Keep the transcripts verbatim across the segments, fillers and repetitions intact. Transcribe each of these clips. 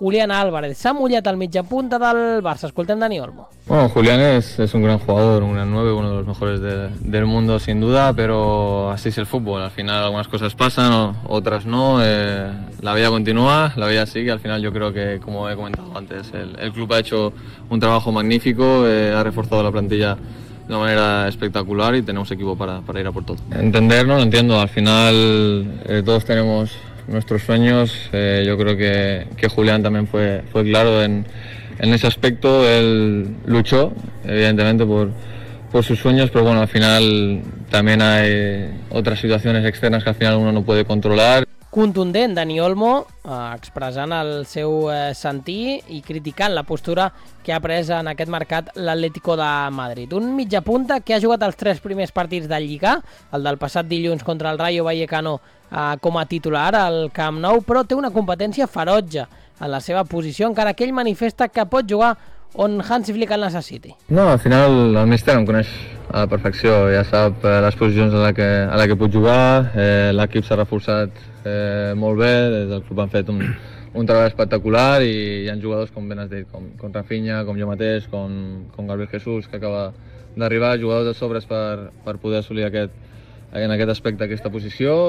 Julián Álvarez. S'ha mullat al mitja punta del Barça. Escoltem Dani Olmo. Bueno, Julián es, es un gran jugador, un gran nueve, uno de los mejores de, del mundo sin duda, pero así es el fútbol. Al final algunas cosas pasan, otras no. Eh, la vida continúa, la vida sigue. Al final yo creo que, como he comentado antes, el, el club ha hecho un trabajo magnífico, eh, ha reforzado la plantilla de una manera espectacular y tenemos equipo para, para ir a por todo. Entender, no lo entiendo. Al final eh, todos tenemos nuestros sueños. Eh, yo creo que, que Julián también fue, fue claro en, en ese aspecto. Él luchó, evidentemente, por, por sus sueños, pero bueno, al final también hay otras situaciones externas que al final uno no puede controlar. Contundent, Dani Olmo, eh, expressant el seu eh, sentir i criticant la postura que ha pres en aquest mercat l'Atlético de Madrid. Un mitjapunta que ha jugat els tres primers partits de Lliga, el del passat dilluns contra el Rayo Vallecano eh, com a titular al Camp Nou, però té una competència ferotge en la seva posició, encara que ell manifesta que pot jugar on Hansi Flick el necessiti. No, al final el míster em coneix a la perfecció, ja sap eh, les posicions a la que, a la que puc jugar, eh, l'equip s'ha reforçat eh, molt bé, des del club han fet un, un treball espectacular i hi ha jugadors, com ben has dit, com, com Rafinha, com jo mateix, com, com Gabriel Jesús, que acaba d'arribar, jugadors de sobres per, per poder assolir aquest, en aquest aspecte, aquesta posició,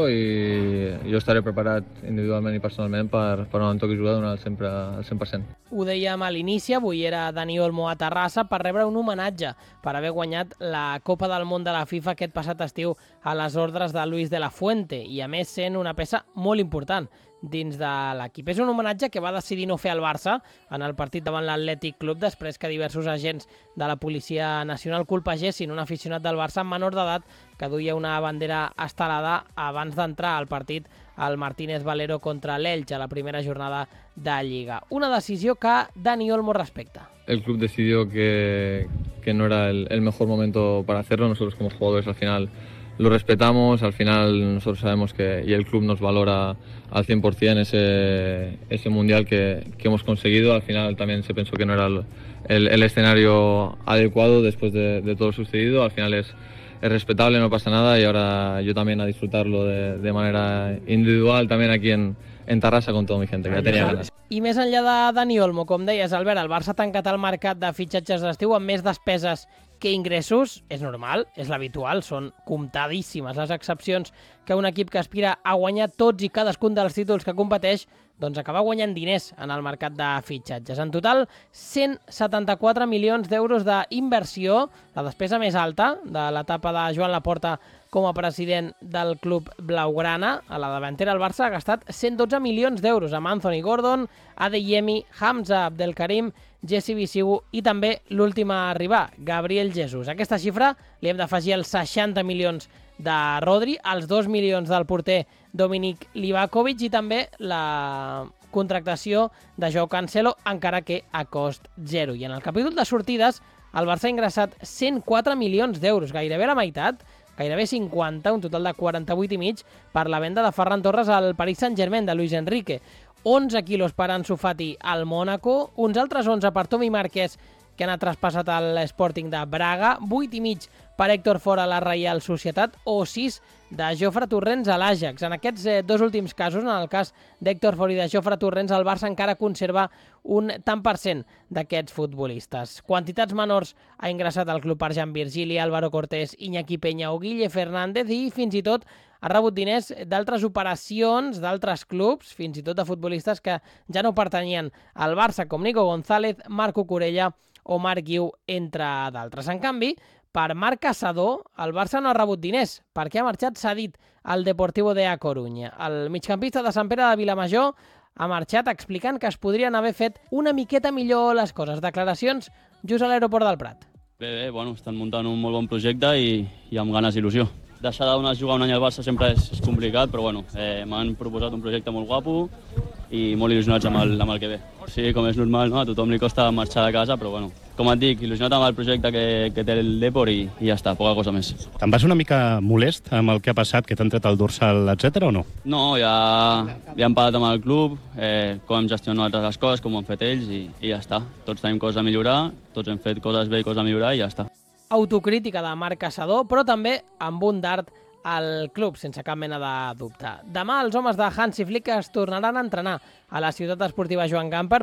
i jo estaré preparat individualment i personalment per, per on em toqui jugar, donar el sempre al cent per cent. Ho dèiem a l'inici, avui era Dani Olmo a Terrassa per rebre un homenatge per haver guanyat la Copa del Món de la FIFA aquest passat estiu a les ordres de Luis de la Fuente i, a més, sent una peça molt important dins de l'equip. És un homenatge que va decidir no fer el Barça en el partit davant l'Atlètic Club després que diversos agents de la Policia Nacional colpegessin un aficionat del Barça menor d'edat que duia una bandera estelada abans d'entrar al partit al Martínez Valero contra l'Elche a la primera jornada de Lliga. Una decisió que Dani Olmo respecta. El club decidió que, que no era el, el mejor momento para hacerlo. Nosotros como jugadores al final lo respetamos, al final nosotros sabemos que y el club nos valora al cien por cien ese, ese mundial que, que hemos conseguido. Al final también se pensó que no era el, el, el escenario adecuado después de, de todo lo sucedido. Al final es, es respetable, no pasa nada, y ahora yo también a disfrutarlo de, de manera individual también aquí en, en Terrassa con toda mi gente, que ja tenia ganes. I més enllà de Dani Olmo, com deies, Albert, el Barça ha tancat el mercat de fitxatges d'estiu amb més despeses que ingressos. És normal, és l'habitual, són comptadíssimes les excepcions que un equip que aspira a guanyar tots i cadascun dels títols que competeix doncs acaba guanyant diners en el mercat de fitxatges. En total, cent setanta-quatre milions d'euros d'inversió, la despesa més alta de l'etapa de Joan Laporta com a president del club blaugrana. A la davantera el Barça ha gastat cent dotze milions d'euros amb Anthony Gordon, Adeyemi, Hamza Abdelkarim, Jesse Bisigu i també l'últim a arribar, Gabriel Jesús. A aquesta xifra li hem d'afegir els seixanta milions de Rodri, els dos milions del porter Dominik Livakovic i també la contractació de Joao Cancelo, encara que a cost zero. I en el capítol de sortides, el Barça ha ingressat cent quatre milions d'euros, gairebé la meitat, gairebé cinquanta, un total de quaranta-vuit i mig, per la venda de Ferran Torres al Paris Saint-Germain de Luis Enrique. onze quilos per Ansu Fati al Mónaco, uns altres onze per Tomi Márquez, que han traspassat a l'Sporting de Braga, vuit i mig per Héctor Ford a la Reial Societat o sis de Jofre Torrents a l'Ajax. En aquests eh, dos últims casos, en el cas d'Héctor Ford i de Jofre Torrents, el Barça encara conserva un tant per cent d'aquests futbolistes. Quantitats menors ha ingressat al club Arjan Virgili, Álvaro Cortés, Iñaki Peña o Guille Fernández i fins i tot ha rebut diners d'altres operacions, d'altres clubs, fins i tot de futbolistes que ja no pertanyien al Barça, com Nico González, Marco Corella o Marc Guiu, entre d'altres. En canvi, per Marc Caçador, el Barça no ha rebut diners, perquè ha marxat cedit al Deportivo de A Coruña. El migcampista de Sant Pere de Vilamajor ha marxat explicant que es podrien haver fet una miqueta millor les coses. Declaracions just a l'aeroport del Prat. Bé, bé, bueno, estan muntant un molt bon projecte i, i amb ganes i il·lusió. Deixar de jugar un any al Barça sempre és, és complicat, però bueno, eh, m'han proposat un projecte molt guapo i molt il·lusionats amb el, amb el que ve. Sí, com és normal, no? A tothom li costa marxar de casa, però bueno, com et dic, il·lusionat amb el projecte que, que té el Depor i, i ja està, poca cosa més. Te'n vas una mica molest amb el que ha passat, que t'han tret el dorsal, etcètera, o no? No, ja, ja hem parlat amb el club, eh, com hem gestionat les coses, com ho han fet ells i, i ja està. Tots tenim coses a millorar, tots hem fet coses bé i coses a millorar i ja està. Autocrítica de Marc Caçador, però també amb un dart al club, sense cap mena de dubte. Demà els homes de Hansi Flick es tornaran a entrenar a la ciutat esportiva Joan Gamper